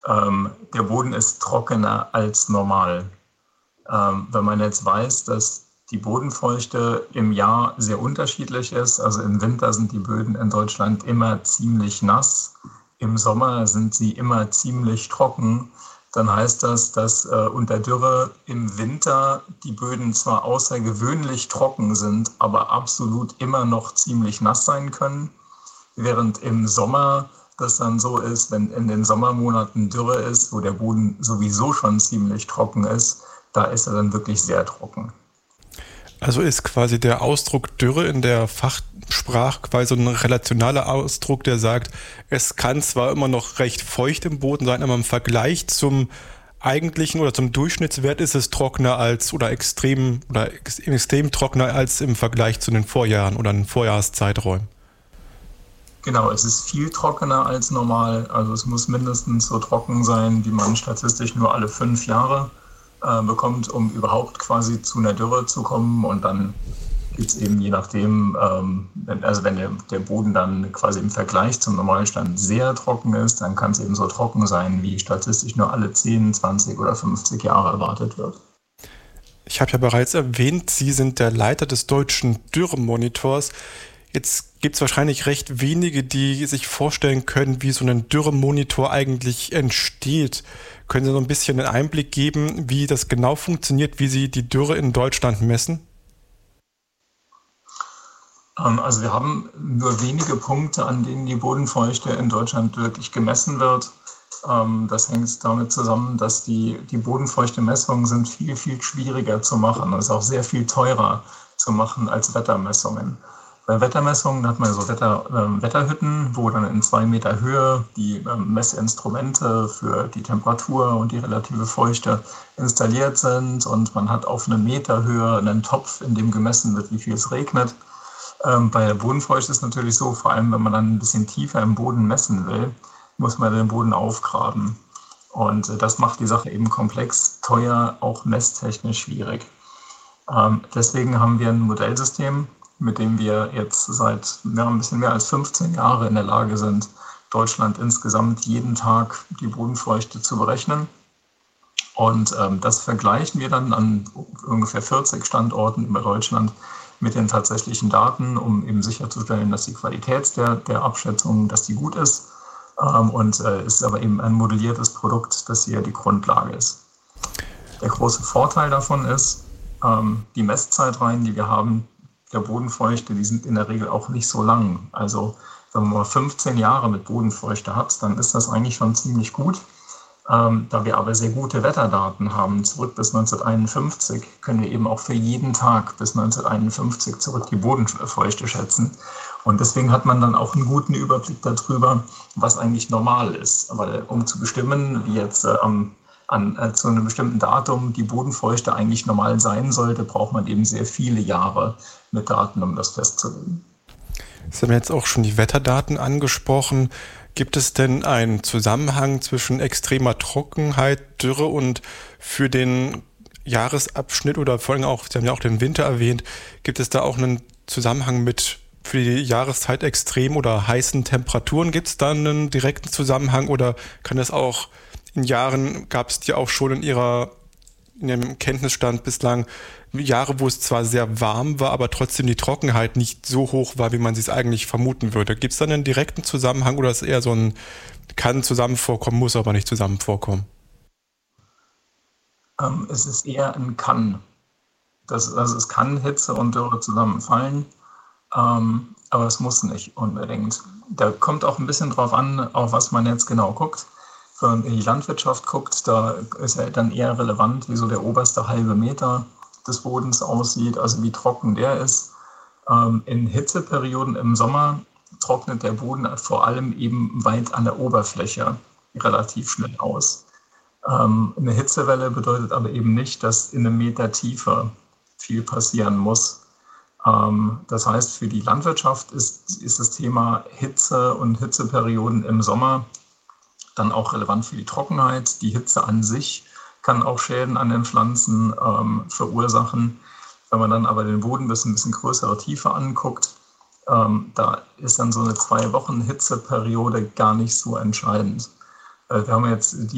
Der Boden ist trockener als normal. Wenn man jetzt weiß, dass die Bodenfeuchte im Jahr sehr unterschiedlich ist, also im Winter sind die Böden in Deutschland immer ziemlich nass, im Sommer sind sie immer ziemlich trocken, dann heißt das, dass unter Dürre im Winter die Böden zwar außergewöhnlich trocken sind, aber absolut immer noch ziemlich nass sein können, während im Sommer das dann so ist, wenn in den Sommermonaten Dürre ist, wo der Boden sowieso schon ziemlich trocken ist, da ist er dann wirklich sehr trocken. Also ist quasi der Ausdruck Dürre in der Fachsprache quasi so ein relationaler Ausdruck, der sagt, es kann zwar immer noch recht feucht im Boden sein, aber im Vergleich zum eigentlichen oder zum Durchschnittswert ist es trockener als oder extrem trockener als im Vergleich zu den Vorjahren oder den Vorjahreszeiträumen. Genau, es ist viel trockener als normal. Also es muss mindestens so trocken sein, wie man statistisch nur alle 5 Jahre bekommt, um überhaupt quasi zu einer Dürre zu kommen. Und dann gibt es eben je nachdem, wenn der Boden dann quasi im Vergleich zum Normalstand sehr trocken ist, dann kann es eben so trocken sein, wie statistisch nur alle 10, 20 oder 50 Jahre erwartet wird. Ich habe ja bereits erwähnt, Sie sind der Leiter des deutschen Dürremonitors. Jetzt gibt es wahrscheinlich recht wenige, die sich vorstellen können, wie so ein Dürremonitor eigentlich entsteht. Können Sie so ein bisschen einen Einblick geben, wie das genau funktioniert, wie Sie die Dürre in Deutschland messen? Also wir haben nur wenige Punkte, an denen die Bodenfeuchte in Deutschland wirklich gemessen wird. Das hängt damit zusammen, dass die Bodenfeuchte-Messungen sind viel, viel schwieriger zu machen. Es ist auch sehr viel teurer zu machen als Wettermessungen. Bei Wettermessungen hat man so Wetterhütten, wo dann in 2 Meter Höhe die Messinstrumente für die Temperatur und die relative Feuchte installiert sind. Und man hat auf 1 Meter Höhe einen Topf, in dem gemessen wird, wie viel es regnet. Bei der Bodenfeuchte ist es natürlich so, vor allem wenn man dann ein bisschen tiefer im Boden messen will, muss man den Boden aufgraben. Und das macht die Sache eben komplex, teuer, auch messtechnisch schwierig. Deswegen haben wir ein Modellsystem, mit dem wir jetzt seit ein bisschen mehr als 15 Jahre in der Lage sind, Deutschland insgesamt jeden Tag die Bodenfeuchte zu berechnen. Und das vergleichen wir dann an ungefähr 40 Standorten über Deutschland mit den tatsächlichen Daten, um eben sicherzustellen, dass die Qualität der Abschätzung, dass die gut ist. Ist aber eben ein modelliertes Produkt, das hier die Grundlage ist. Der große Vorteil davon ist, die Messzeitreihen, die wir haben, der Bodenfeuchte, die sind in der Regel auch nicht so lang. Also wenn man mal 15 Jahre mit Bodenfeuchte hat, dann ist das eigentlich schon ziemlich gut. Da wir aber sehr gute Wetterdaten haben, zurück bis 1951, können wir eben auch für jeden Tag bis 1951 zurück die Bodenfeuchte schätzen. Und deswegen hat man dann auch einen guten Überblick darüber, was eigentlich normal ist. Aber um zu bestimmen, wie jetzt zu einem bestimmten Datum die Bodenfeuchte eigentlich normal sein sollte, braucht man eben sehr viele Jahre mit Daten, um das festzulegen. Sie haben jetzt auch schon die Wetterdaten angesprochen. Gibt es denn einen Zusammenhang zwischen extremer Trockenheit, Dürre und für den Jahresabschnitt oder vor allem auch, Sie haben ja auch den Winter erwähnt, gibt es da auch einen Zusammenhang mit für die Jahreszeit extrem oder heißen Temperaturen? Gibt es da einen direkten Zusammenhang oder kann das auch in Jahren, gab es die auch schon in Ihrem Kenntnisstand bislang Jahre, wo es zwar sehr warm war, aber trotzdem die Trockenheit nicht so hoch war, wie man es eigentlich vermuten würde. Gibt es da einen direkten Zusammenhang oder ist es eher so ein, kann zusammen vorkommen, muss aber nicht zusammen vorkommen? Es ist eher ein Kann. Also es kann Hitze und Dürre zusammenfallen, aber es muss nicht unbedingt. Da kommt auch ein bisschen drauf an, auf was man jetzt genau guckt. Wenn man in die Landwirtschaft guckt, da ist ja dann eher relevant, wie so der oberste halbe Meter des Bodens aussieht, also wie trocken der ist. In Hitzeperioden im Sommer trocknet der Boden vor allem eben weit an der Oberfläche relativ schnell aus. Eine Hitzewelle bedeutet aber eben nicht, dass in 1 Meter Tiefe viel passieren muss. Das heißt, für die Landwirtschaft ist das Thema Hitze und Hitzeperioden im Sommer dann auch relevant für die Trockenheit. Die Hitze an sich kann auch Schäden an den Pflanzen verursachen. Wenn man dann aber den Boden bis ein bisschen größere Tiefe anguckt, da ist dann so eine 2 Wochen Hitzeperiode gar nicht so entscheidend. Wir haben jetzt